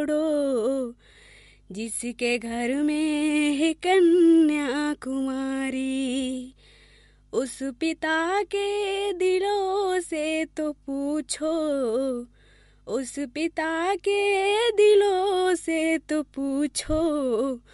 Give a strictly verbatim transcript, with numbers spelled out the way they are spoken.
छोड़ो, जिसके घर में है कन्या कुमारी, उस पिता के दिलों से तो पूछो, उस पिता के दिलों से तो पूछो।